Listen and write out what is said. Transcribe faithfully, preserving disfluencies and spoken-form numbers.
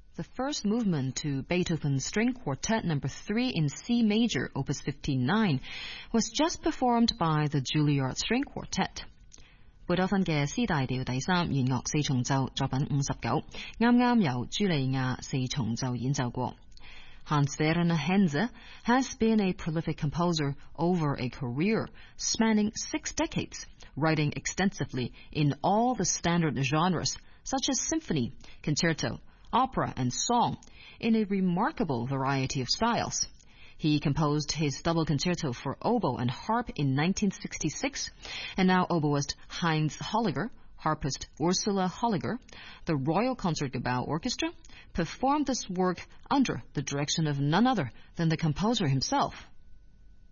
The first movement to Beethoven's String Quartet number three in C major, opus fifty-nine, was just performed by the Juilliard String Quartet. 貝多芬嘅 C 大調第三弦樂四重奏作品五十九，啱啱由茱莉亞四重奏演奏過。Hans Werner Henze has been a prolific composer over a career spanning six decades, writing extensively in all the standard genres, such as symphony, concerto, opera, and song, in a remarkable variety of styles. He composed his double concerto for oboe and harp in nineteen sixty-six, and now oboist Heinz Holliger, harpist Ursula Holliger, the Royal Concertgebouw Orchestra, performed this work under the direction of none other than the composer himself.